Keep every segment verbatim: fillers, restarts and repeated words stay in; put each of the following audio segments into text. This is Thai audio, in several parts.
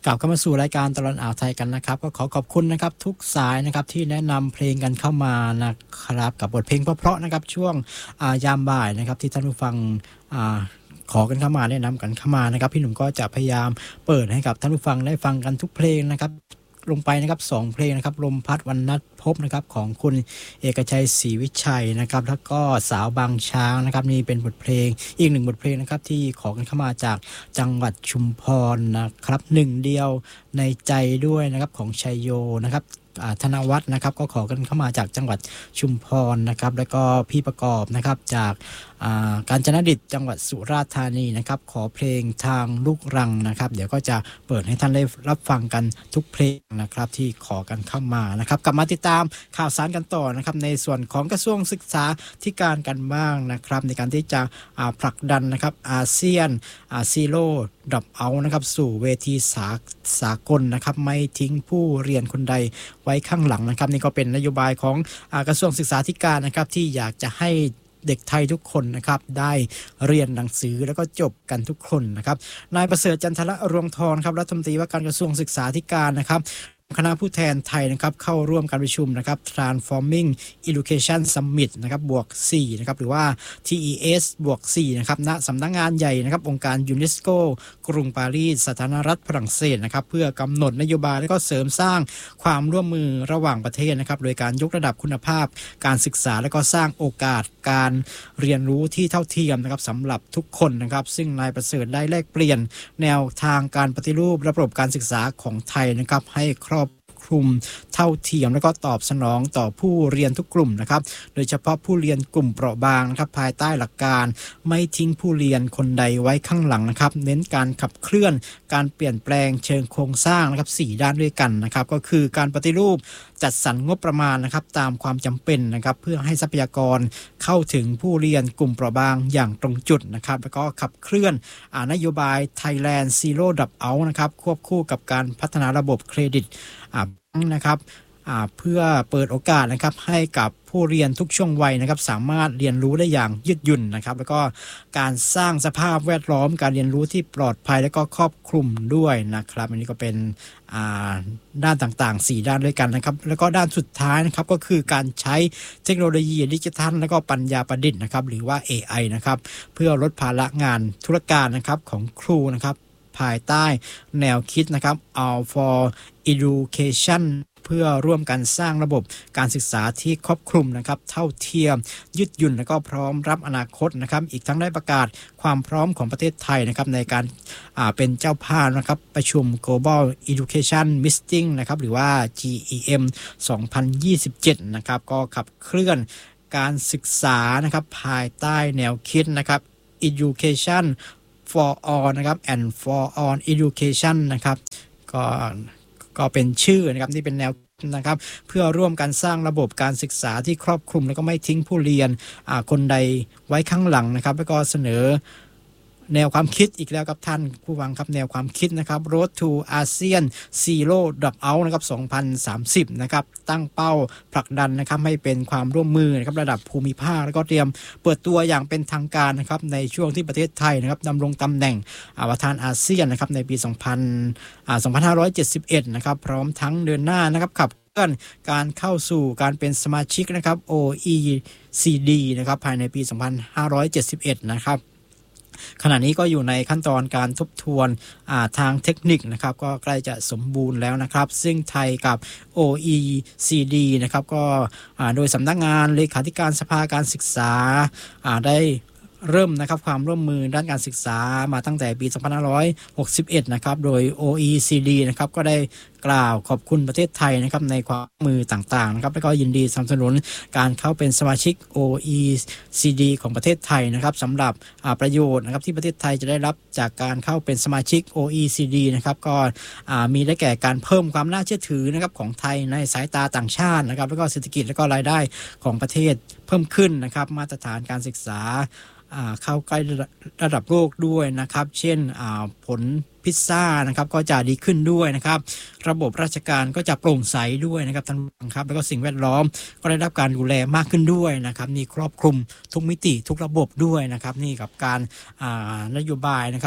กลับเข้ามาสู่รายการตลอดอ่าวไทยกันนะครับก็ขอขอบคุณนะครับทุกสายนะครับที่แนะนำเพลงกันเข้ามานะครับกับบทเพลงเพราะๆนะครับช่วงยามบ่ายนะครับที่ท่านผู้ฟังขอกันเข้ามาแนะนำกันเข้ามานะครับพี่หนุ่มก็จะพยายามเปิดให้กับท่านผู้ฟังได้ฟังกันทุกเพลงนะครับลงไปนะครับสองเพลงนะครับลมพัดวันนัดพบนะครับของคุณเอกชัยศรีวิชัยนะครับแล้วก็สาวบางช้างนะครับนี่เป็นบทเพลงอีกหนึ่งบทเพลงนะครับที่ขอกันเข้ามาจากจังหวัดชุมพรนะครับหนึ่งเดียวในใจด้วยนะครับของชัยโยนะครับธนวัฒน์นะครับก็ขอกันเข้ามาจากจังหวัดชุมพรนะครับแล้วก็พี่ประกอบนะครับจากกาญจนดิตจังหวัดสุราษฎร์ธานีนะครับขอเพลงทางลูกรังนะครับเดี๋ยวก็จะเปิดให้ท่านได้รับฟังกันทุกเพลงนะครับที่ขอกันเข้ามานะครับกลับมาติดตามข่าวสารกันต่อนะครับในส่วนของกระทรวงศึกษาธิการกันบ้างนะครับในการที่จะผลักดันนะครับอาเซียนซีโร่ดรอปเอาท์นะครับสู่เวทีสาสากลนะครับไม่ทิ้งผู้เรียนคนใดไว้ข้างหลังนะครับนี่ก็เป็นนโยบายของกระทรวงศึกษาธิการนะครับที่อยากจะให้เด็กไทยทุกคนนะครับได้เรียนหนังสือแล้วก็จบกันทุกคนนะครับนายประเสริฐจันทรรวงทองครับรัฐมนตรีว่าการกระทรวงศึกษาธิการนะครับคณะผู้แทนไทยนะครับเข้าร่วมการประชุมนะครับ Transforming Education Summit นะครับบวกสี่นะครับหรือว่า ที อี เอส บวกสี่นะครับณสำนักงานใหญ่นะครับองค์การยูเนสโกกรุงปารีสสาธารณรัฐฝรั่งเศสนะครับเพื่อกำหนดนโยบายและก็เสริมสร้างความร่วมมือระหว่างประเทศนะครับโดยการยกระดับคุณภาพการศึกษาและก็สร้างโอกาสการเรียนรู้ที่เท่าเทียมนะครับสำหรับทุกคนนะครับซึ่งนายประเสริฐได้แลกเปลี่ยนแนวทางการปฏิรูประบบการศึกษาของไทยนะครับให้ครอบคลุมเท่าเทียมและก็ตอบสนองต่อผู้เรียนทุกกลุ่มนะครับโดยเฉพาะผู้เรียนกลุ่มเปราะบางนะครับภายใต้หลักการไม่ทิ้งผู้เรียนคนใดไว้ข้างหลังนะครับเน้นการขับเคลื่อนการเปลี่ยนแปลงเชิงโครงสร้างนะครับสี่ด้านด้วยกันนะครับก็คือการปฏิรูปจัดสรรงบประมาณนะครับตามความจำเป็นนะครับเพื่อให้ทรัพยากรเข้าถึงผู้เรียนกลุ่มเปราะบางอย่างตรงจุดนะครับแล้วก็ขับเคลื่อนนโยบาย Thailand Zero Dropout นะครับควบคู่กับการพัฒนาระบบเครดิตนะครับเพื่อเปิดโอกาสนะครับให้กับผู้เรียนทุกช่วงวัยนะครับสามารถเรียนรู้ได้อย่างยืดหยุ่นนะครับแล้วก็การสร้างสภาพแวดล้อมการเรียนรู้ที่ปลอดภัยและก็ครอบคลุมด้วยนะครับอันนี้ก็เป็นด้านต่างๆสี่ด้านด้วยกันนะครับแล้วก็ด้านสุดท้ายนะครับก็คือการใช้เทคโนโลยีดิจิทัลและก็ปัญญาประดิษฐ์นะครับหรือว่า เอ ไอ นะครับเพื่อลดภาระงานธุรการนะครับของครูนะครับภายใต้แนวคิดนะครับ All for Education เพื่อร่วมกันสร้างระบบการศึกษาที่ครอบคลุมนะครับเท่าเทียมยืดหยุ่นและก็พร้อมรับอนาคตนะครับอีกทั้งได้ประกาศความพร้อมของประเทศไทยนะครับในการเป็นเจ้าภาพนะครับประชุม Global Education Meeting นะครับหรือว่า จี อี เอ็ม สองพันยี่สิบเจ็ดนะครับก็ขับเคลื่อนการศึกษานะครับภายใต้แนวคิดนะครับ Education for all นะครับ and for all education นะครับก็ก็เป็นชื่อนะครับที่เป็นแนวนะครับเพื่อร่วมกันสร้างระบบการศึกษาที่ครอบคลุมแล้วก็ไม่ทิ้งผู้เรียนคนใดไว้ข้างหลังนะครับแล้วก็เสนอแนวความคิดอีกแล้วครับท่านผู้ฟังครับแนวความคิดนะครับ Road to อาเซียน Zero Dropout นะครับสองพันสามสิบนะครับตั้งเป้าผลักดันนะครับให้เป็นความร่วมมือนะครับระดับภูมิภาคแล้วก็เตรียมเปิดตัวอย่างเป็นทางการนะครับในช่วงที่ประเทศไทยนะครับดำรงตำแหน่งประธานอาเซียนนะครับในปีสองพันห้าร้อยเจ็ดสิบเอ็ดนะครับพร้อมทั้งเดินหน้านะครับขับเคลื่อนการเข้าสู่การเป็นสมาชิกนะครับ โอ อี ซี ดี นะครับภายในปีสองพันห้าร้อยเจ็ดสิบเอ็ดนะครับขณะนี้ก็อยู่ในขั้นตอนการทบทวนทางเทคนิคนะครับก็ใกล้จะสมบูรณ์แล้วนะครับซึ่งไทยกับ โอ อี ซี ดี นะครับก็โดยสำนักงานเลขาธิการสภาการศึกษาได้เริ่มนะครับความร่วมมือด้านการศึกษามาตั้งแต่ปีสองพันห้าร้อยหกสิบเอ็ดนะครับโดย โอ อี ซี ดี นะครับก็ได้กล่าวขอบคุณประเทศไทยนะครับในความมือต่างๆนะครับและก็ยินดีสนับสนุนการเข้าเป็นสมาชิก โอ อี ซี ดี ของประเทศไทยนะครับสำหรับประโยชน์นะครับที่ประเทศไทยจะได้รับจากการเข้าเป็นสมาชิก โอ อี ซี ดี นะครับก็มีได้แก่การเพิ่มความน่าเชื่อถือนะครับของไทยในสายตาต่างชาตินะครับแล้วก็เศรษฐกิจและก็รายได้ของประเทศเพิ่มขึ้นนะครับมาตรฐานการศึกษาเข้าใกล้ระดับโลกด้วยนะครับเช่นผลพิซซ่านะครับก็จะดีขึ้นด้วยนะครับระบบราชการก็จะโปร่งใสด้วยนะครับท่านผู้ชมครับแล้วก็สิ่งแวดล้อมก็ได้รับการดูแลมากขึ้นด้วยนะครับนี่ครอบคลุมทุกมิติทุกระบบด้วยนะครับนี่กับการนโยบายนะครับ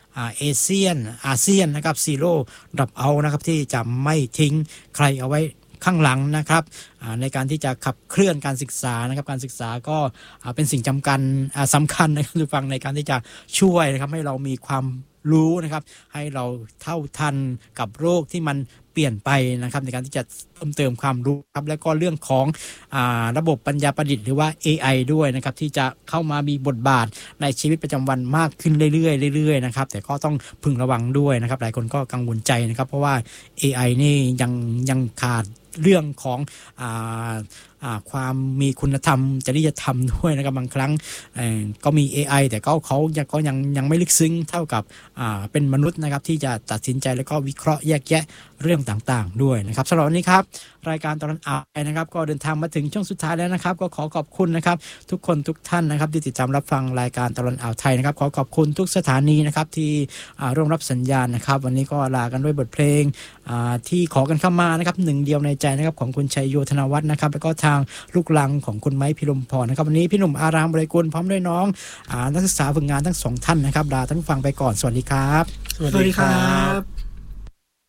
อ่าเอเชียนอาเซียนนะครับซีโร่ดับเอานะครับที่จะไม่ทิ้งใครเอาไว้ข้างหลังนะครับในการที่จะขับเคลื่อนการศึกษานะครับการศึกษาก็เป็นสิ่งจำกัดสำคัญนะครับทุกฟังในการที่จะช่วยนะครับให้เรามีความรู้นะครับให้เราเท่าทันกับโรคที่มันเปลี่ยนไปนะครับในการที่จะเพิ่มเติมความรู้ครับและก็เรื่องของอ่าระบบปัญญาประดิษฐ์หรือว่า เอ ไอ ด้วยนะครับที่จะเข้ามามีบทบาทในชีวิตประจำวันมากขึ้นเรื่อยๆเรื่อยๆนะครับแต่ก็ต้องพึงระวังด้วยนะครับหลายคนก็กังวลใจนะครับเพราะว่า เอ ไอ นี่ยังยังขาดเรื่องของอ่าความมีคุณธรรมจริยธรรมด้วยนะครับบางครั้งก็มี เอ ไอ แต่ก็เขายังก็ยังยังไม่ลึกซึ้งเท่ากับเป็นมนุษย์นะครับที่จะตัดสินใจแล้วก็วิเคราะห์แยกแยะเรื่องต่างๆด้วยนะครับสำหรับวันนี้ครับรายการตลอดอ่านนะครับก็เดินทางมาถึงช่วงสุดท้ายแล้วนะครับก็ขอขอบคุณนะครับทุกคนทุกท่านนะครับที่ติดตามรับฟังรายการตลอดอ่าวไทยนะครับขอขอบคุณทุกสถานีนะครับที่ร่วมรับสัญญาณนะครับวันนี้ก็ลากันด้วยบทเพลงที่ขอกันเข้ามานะครับหนึ่งเดียวในใจนะครับของคุณชัยโยธนวัฒน์นะครับแล้วก็ทางลูกลังของคุณไม้พิรมพรนะครับวันนี้พี่หนุ่มอารามบริกุลพร้อมด้วยน้องนักศึกษาฝึกงานทั้งสองท่านนะครับลาท่านผู้ฟังไปก่อนสวัสดีครับสวัสดีครับ